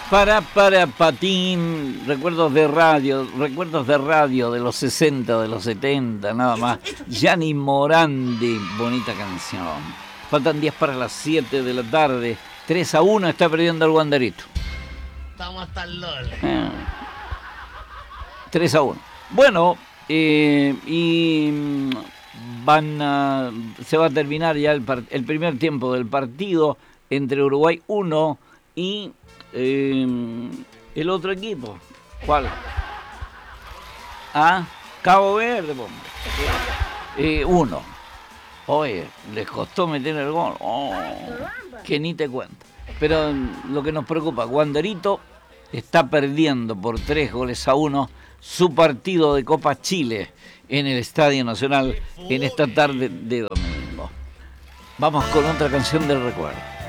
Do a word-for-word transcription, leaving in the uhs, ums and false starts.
Para, para, patín, recuerdos de radio, recuerdos de radio de los sesenta, de los setenta, nada más. Gianni Morandi, bonita canción. Faltan diez para las siete de la tarde. tres a uno está perdiendo el Wanderito. Estamos hasta el LOL. Eh, tres a uno. Bueno, eh, y van a, se va a terminar ya el, el primer tiempo del partido entre Uruguay uno y eh, el otro equipo. ¿Cuál? Ah, Cabo Verde, eh, uno. Oye, les costó meter el gol. Oh, que ni te cuento. Pero lo que nos preocupa, Wanderito está perdiendo por tres goles a uno su partido de Copa Chile en el Estadio Nacional en esta tarde de domingo. Vamos con otra canción del recuerdo.